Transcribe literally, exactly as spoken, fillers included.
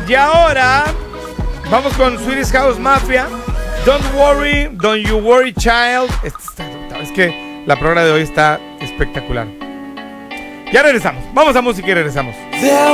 Y ahora vamos con Swedish House Mafia. Don't worry, don't you worry, child. Es que la programa de hoy está espectacular. Ya regresamos. Vamos a música y regresamos.